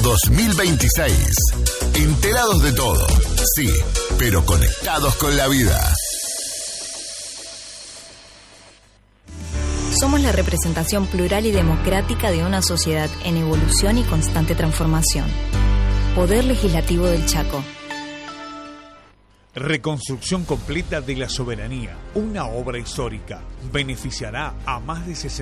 2026. Enterados de todo, sí, pero conectados con la vida. Somos la representación plural y democrática de una sociedad en evolución y constante transformación. Poder Legislativo del Chaco. Reconstrucción completa de la soberanía, una obra histórica. Beneficiará a más de 60